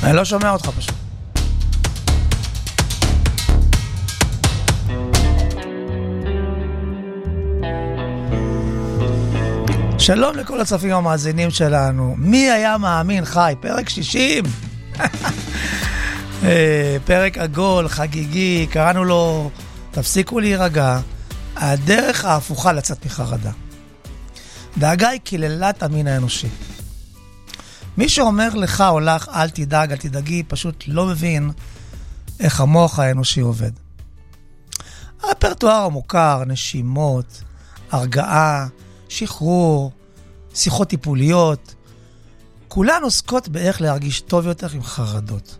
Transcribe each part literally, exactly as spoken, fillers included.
אני לא שומע אותך פשוט. שלום לכל הצופים המאזינים שלנו. מי היה מאמין, חי? פרק שישים. פרק עגול, חגיגי, קראנו לו, תפסיקו להירגע, הדרך ההפוכה לצאת מחרדה. דאגה היא כללת המין האנושי. מי שאומר לך או לך, אל תדאג, אל תדאגי, פשוט לא מבין איך המוח האנושי עובד. הרפרטואר המוכר, נשימות, הרגעה, שחרור, שיחות טיפוליות, כולן עוסקות באיך להרגיש טוב יותר עם חרדות.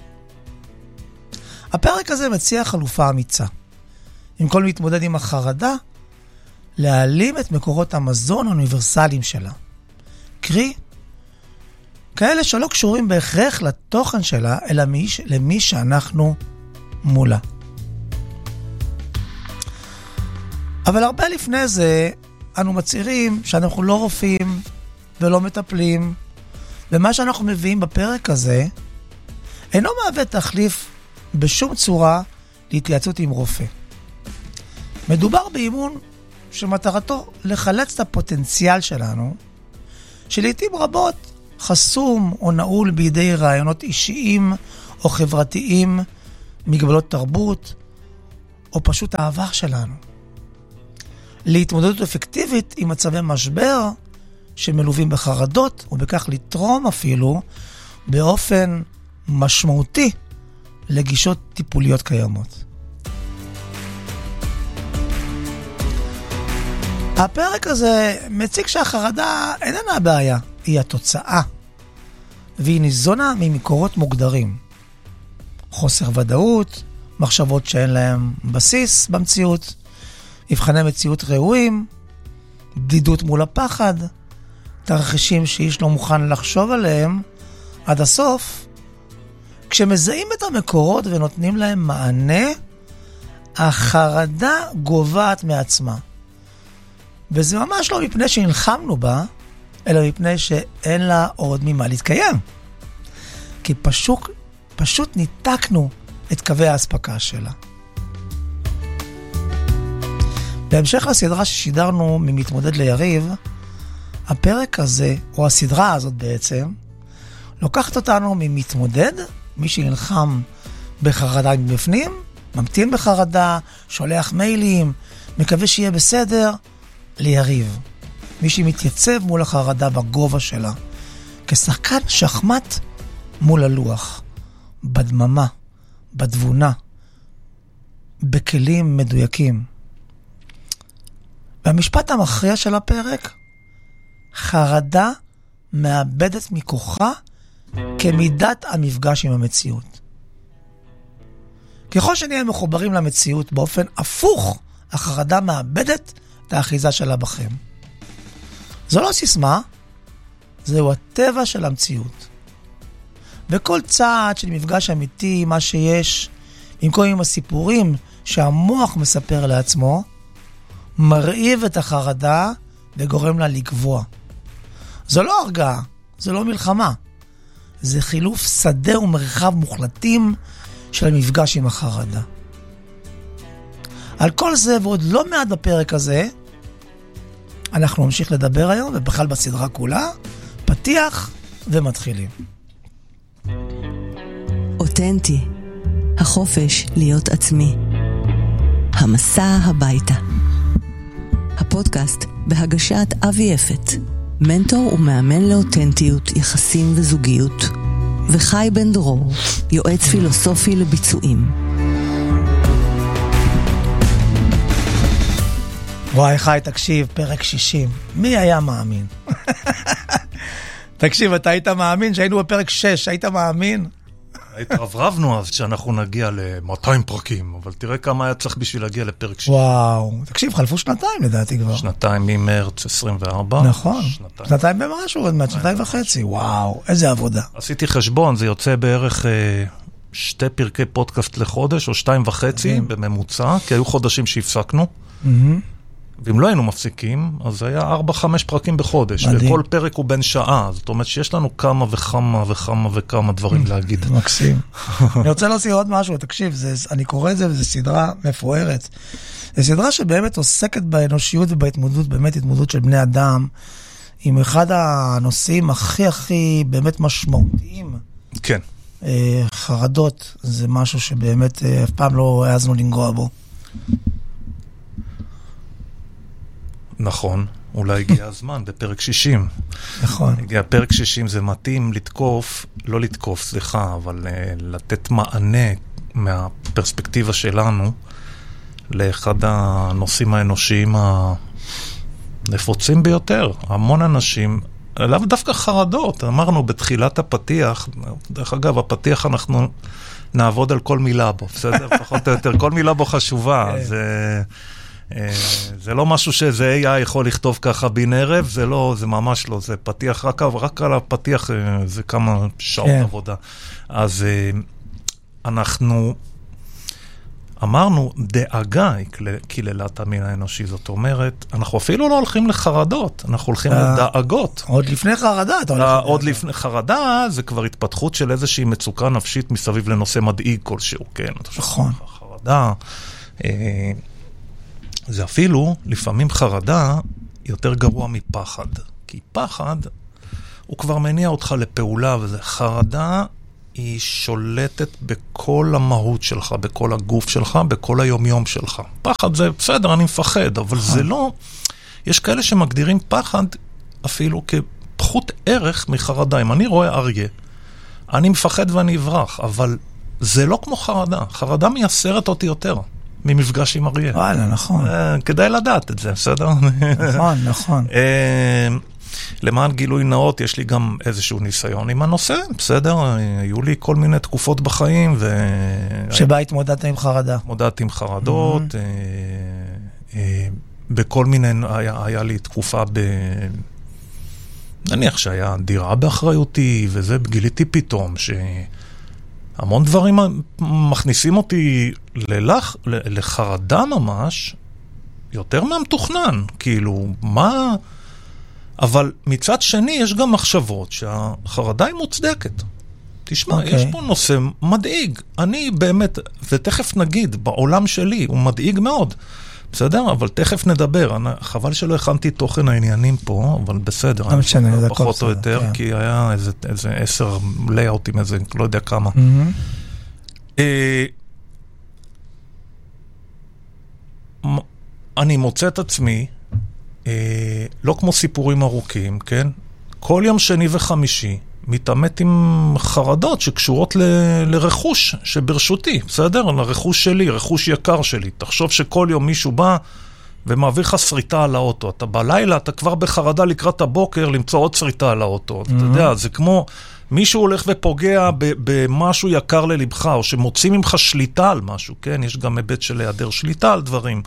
הפרק הזה מציע חלופה אמיצה. עם כל מתמודד עם החרדה, להעלים את מקורות המזון האוניברסליים שלה. קרי, כאלה שלא קשורים בהכרח לתוכן שלה, אלא מי, למי שאנחנו מולה. אבל הרבה לפני זה, אנו מצהירים שאנחנו לא רופאים ולא מטפלים, ומה שאנחנו מביאים בפרק הזה, אינו מהווה תחליף בשום צורה להתייעצות עם רופא. מדובר באימון שמטרתו לחלץ את הפוטנציאל שלנו, שלעיתים רבות חסום או נעול בידי רעיונות אישיים או חברתיים, מגבלות תרבות, או פשוט העבר שלנו. להתמודדות אפקטיבית עם מצבי משבר שמלווים בחרדות, ובכך לתרום אפילו באופן משמעותי לגישות טיפוליות קיימות. הפרק הזה מציג שהחרדה איננה הבעיה, היא התוצאה, והיא ניזונה ממקורות מוגדרים. חוסר ודאות, מחשבות שאין להם בסיס במציאות, מבחני מציאות ראויים, בדידות מול הפחד, תרחישים שאיש לא מוכן לחשוב עליהם עד הסוף. כשמזהים את המקורות ונותנים להם מענה, החרדה גובעת מעצמה. וזה ממש לא מפני שנלחמנו בה, אלא מפני שאין לה עוד ממה להתקיים. כי פשוט, פשוט ניתקנו את קווי ההספקה שלה. בהמשך לסדרה ששידרנו ממתמודד ליריב, הפרק הזה, או הסדרה הזאת בעצם, לוקחת אותנו ממתמודד, מי שנלחם בחרדה מבפנים, ממתין בחרדה, שולח מיילים, מקווה שיהיה בסדר, ליריב. מי שמתייצב מול החרדה בגובה שלה, כשחקן שחמט מול הלוח, בדממה, בדבונה, בכלים מדויקים. והמשפט המכריע של הפרק, חרדה מאבדת מכוחה כמידת המפגש עם המציאות. ככל שנהיה מחוברים למציאות באופן הפוך, החרדה מאבדת את האחיזה שלה בכם. זו לא סיסמה, זהו הטבע של המציאות. וכל צעד של מפגש אמיתי, מה שיש, במקום עם הסיפורים שהמוח מספר לעצמו, מרעיב את החרדה וגורם לה לגבוע. זו לא הרגעה, זו לא מלחמה. זה חילוף שדה ומרחב מוחלטים של המפגש עם החרדה. על כל זה ועוד לא מעט בפרק הזה, אנחנו נמשיך לדבר היום, ובכלל בסדרה כולה, פתיח ומתחילים. אותנטי, החופש להיות עצמי. המסע הביתה. הפודקאסט בהגשת אבי יפת, מנטור ומאמן לאותנטיות, יחסים וזוגיות, וחי בן דרור, יועץ פילוסופי לביצועים. וואי חי, תקשיב, פרק שישים. מי היה מאמין? תקשיב, אתה היית מאמין שהיינו בפרק שש, היית מאמין? התרברבנו אז שאנחנו נגיע ל-מאתיים פרקים, אבל תראה כמה היה צריך בשביל להגיע לפרק שישים. וואו, תקשיב, חלפו שנתיים לדעתי כבר. שנתיים ממרץ עשרים וארבע. נכון, שנתיים, שנתיים במשהו, עוד מעט שנתיים וחצי, וואו, איזה עבודה. עשיתי חשבון, זה יוצא בערך אה, שתי פרקי פודקאסט לחודש, או שתיים וחצי בממוצע, כי היו חודשים שהפסקנו. ואם לא היינו מפסיקים, אז היה ארבע חמש פרקים בחודש, מדהים. וכל פרק הוא בין שעה, זאת אומרת שיש לנו כמה וכמה וכמה וכמה דברים להגיד. מקסים. אני רוצה להוסיף עוד משהו, תקשיב, זה, אני קורא את זה, וזו סדרה מפוארת. זו סדרה שבאמת עוסקת באנושיות ובהתמודדות, באמת התמודדות של בני אדם, עם אחד הנושאים הכי הכי באמת משמעותיים. כן. חרדות, זה משהו שבאמת אף פעם לא העזנו לנגוע בו. נכון, אולי הגיע הזמן בפרק שישים. נכון. הגיע פרק שישים, זה מתאים לתקוף, לא לתקוף, סליחה, אבל uh, לתת מענה מהפרספקטיבה שלנו לאחד הנושאים האנושיים הנפוצים ביותר. המון אנשים, לאו דווקא חרדות, אמרנו בתחילת הפתיח, דרך אגב, הפתיח אנחנו נעבוד על כל מילה בו, בסדר? פחות או יותר, כל מילה בו חשובה, זה... זה לא משהו שזה איי איי יכול לכתוב ככה בין ערב, זה לא, זה ממש לא, זה פתיח, רק, רק על הפתיח זה כמה שעות yeah. עבודה. אז אנחנו אמרנו, דאגה היא קללת המין האנושי, זאת אומרת, אנחנו אפילו לא הולכים לחרדות, אנחנו הולכים לדאגות. עוד לפני חרדה, אתה הולך לדאגה. עוד לפני חרדה, זה כבר התפתחות של איזושהי מצוקה נפשית מסביב לנושא מדאיג כלשהו, כן? נכון. חרדה, זה אפילו, לפעמים חרדה, יותר גרוע מפחד. כי פחד, הוא כבר מניע אותך לפעולה, וזה חרדה, היא שולטת בכל המהות שלך, בכל הגוף שלך, בכל היומיום שלך. פחד זה, בסדר, אני מפחד, אבל זה לא... יש כאלה שמגדירים פחד אפילו כפחות ערך מחרדה. אם אני רואה אריה, אני מפחד ואני אברח, אבל זה לא כמו חרדה. חרדה מייסרת אותי יותר. ממפגש עם אריה. וואלה, נכון. כדאי לדעת את זה, בסדר? נכון, נכון. למען גילוי נאות, יש לי גם איזשהו ניסיון עם הנושא, בסדר? היו לי כל מיני תקופות בחיים, ו... שבה התמודדת עם חרדה. התמודדתי עם חרדות, בכל מיני, היה לי תקופה ב... נניח שהיה דירה באחריותי, וזה גיליתי פתאום, ש... המון דברים מכניסים אותי ללח, לחרדה ממש, יותר מהמתוכנן, כאילו, מה... אבל מצד שני יש גם מחשבות שהחרדה היא מוצדקת. תשמע, okay. יש פה נושא מדאיג. אני באמת, ותכף נגיד, בעולם שלי הוא מדאיג מאוד. בסדר? אבל תכף נדבר. אני, חבל שלא הכנתי תוכן העניינים פה, אבל בסדר. לא משנה, זה פחות או יותר, כן. כי היה איזה, איזה עשר לייאוטים, איזה, לא יודע כמה. Mm-hmm. אה, אני מוצא את עצמי, אה, לא כמו סיפורים ארוכים, כן? כל יום שני וחמישי, מתאמת עם חרדות שקשורות ל, לרכוש שברשותי, בסדר? לרכוש שלי, רכוש יקר שלי. תחשוב שכל יום מישהו בא ומעביר לך שריטה על האוטו. אתה בלילה, אתה כבר בחרדה לקראת הבוקר למצוא עוד שריטה על האוטו. Mm-hmm. אתה יודע, זה כמו מישהו הולך ופוגע במשהו יקר ללבך, או שמוצאים ממך שליטה על משהו, כן? יש גם היבט של היעדר שליטה על דברים.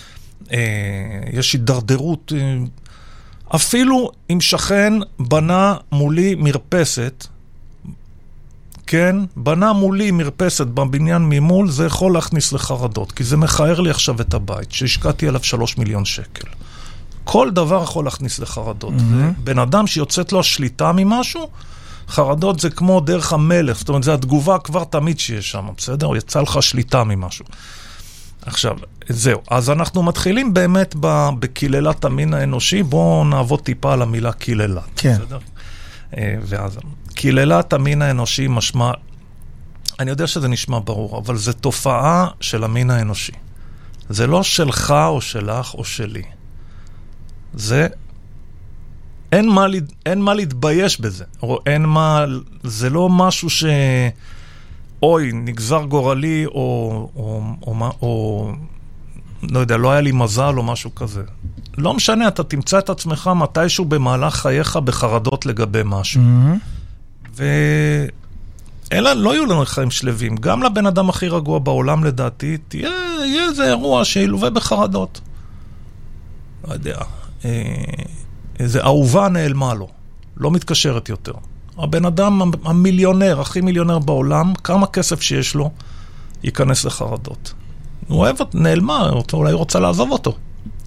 יש הידרדרות... אפילו אם שכן בנה מולי מרפסת, כן, בנה מולי מרפסת בבניין ממול, זה יכול להכניס לחרדות, כי זה מחאר לי עכשיו את הבית, שהשקעתי עליו שלוש מיליון שקל. כל דבר יכול להכניס לחרדות. Mm-hmm. בן אדם שיוצאת לו השליטה ממשהו, חרדות זה כמו דרך המלך, זאת אומרת, זה התגובה כבר תמיד שיש שם, בסדר? או יצא לך שליטה ממשהו. עכשיו, זהו. אז אנחנו מתחילים באמת בקיללת המין האנושי, בואו נעבוד טיפה על המילה קיללת. כן. בסדר? ואז, קיללת המין האנושי משמע, אני יודע שזה נשמע ברור, אבל זה תופעה של המין האנושי. זה לא שלך או שלך או שלי. זה, אין מה, אין מה להתבייש בזה. או אין מה, זה לא משהו ש... אוי, נגזר גורלי, או, או, או, או, לא יודע, לא היה לי מזל או משהו כזה. לא משנה, אתה תמצא את עצמך מתישהו במהלך חייך בחרדות לגבי משהו. Mm-hmm. ואלה לא יהיו לנו חיים שלווים. גם לבן אדם הכי רגוע בעולם, לדעתי, תהיה, יהיה איזה אירוע שילווה בחרדות. לא יודע, איזה אהובה נעלמה לו. לא מתקשרת יותר. הבן אדם המיליונר, הכי מיליונר בעולם, כמה כסף שיש לו, ייכנס לחרדות. הוא אוהב, נעלמה, אולי רוצה לעזוב אותו.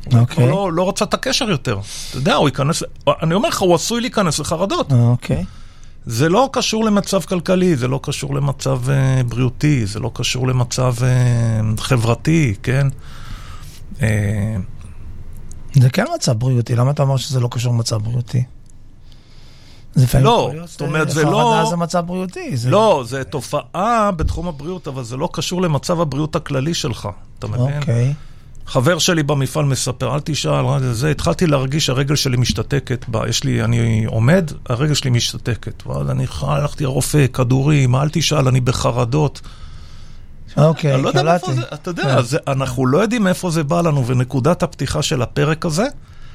אוקיי. הוא לא, לא רוצה את הקשר יותר. אתה יודע, הוא ייכנס, אני אומר לך, הוא עשוי להיכנס לחרדות. אוקיי. זה לא קשור למצב כלכלי, זה לא קשור למצב uh, בריאותי, זה לא קשור למצב uh, חברתי, כן? Uh, זה כן מצב בריאותי, למה אתה אומר שזה לא קשור למצב בריאותי? לא, זאת אומרת, זה לא... חרדה זה מצב בריאותי. לא, זה תופעה בתחום הבריאות, אבל זה לא קשור למצב הבריאות הכללי שלך, אתה מבין? אוקיי. חבר שלי במפעל מספר, אל תשאל, זה, התחלתי להרגיש שהרגל שלי משתתקת, בה, יש לי, אני עומד, הרגל שלי משתתקת, ואז אני הלכתי לרופא, כדורים, אל תשאל, אני בחרדות. אוקיי, לא יודע מאיפה זה, אתה יודע, זה, אנחנו לא יודעים מאיפה זה בא לנו, ונקודת הפתיחה של הפרק הזה,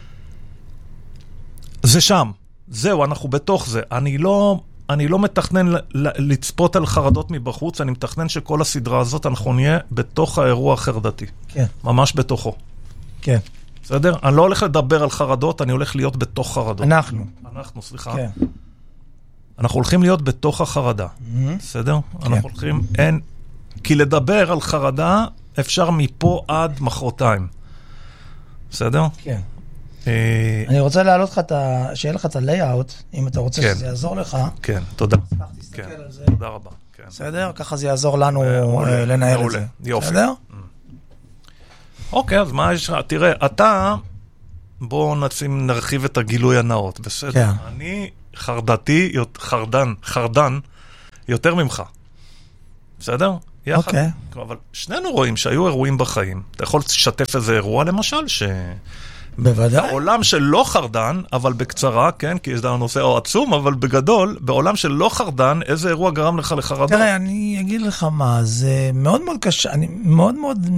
זה שם. זהו, אנחנו בתוך זה. אני לא, אני לא מתכנן לצפות על חרדות מבחוץ, אני מתכנן שכל הסדרה הזאת אנחנו נהיה בתוך האירוע החרדתי. כן. ממש בתוכו. כן. בסדר? אני לא הולך לדבר על חרדות, אני הולך להיות בתוך חרדות. אנחנו. אנחנו, סליחה. כן. אנחנו הולכים להיות בתוך החרדה. בסדר? אנחנו הולכים, אין, כי לדבר על חרדה אפשר מפה עד מחרתיים. בסדר? כן. אני רוצה להעלות לך את ה... שיהיה לך את ה-layout, אם אתה רוצה שזה יעזור לך. כן, תודה. תסתכל על זה. תודה רבה. בסדר? ככה זה יעזור לנו לנהל את זה. יופי. בסדר? אוקיי, אז מה יש לך? תראה, אתה... בואו נשים, נרחיב את הגילוי הנאות, בסדר? אני חרדתי, חרדן, חרדן, יותר ממך. בסדר? אוקיי. אבל שנינו רואים שהיו אירועים בחיים. אתה יכול לשתף איזה אירוע, למשל, ש... בוודאי. בעולם של לא חרדן, אבל בקצרה, כן, כי יש לנו נושא או עצום, אבל בגדול, בעולם של לא חרדן, איזה אירוע גרם לך לחרדה? תראה, אני אגיד לך מה, זה מאוד מאוד קשה, אני מאוד מאוד...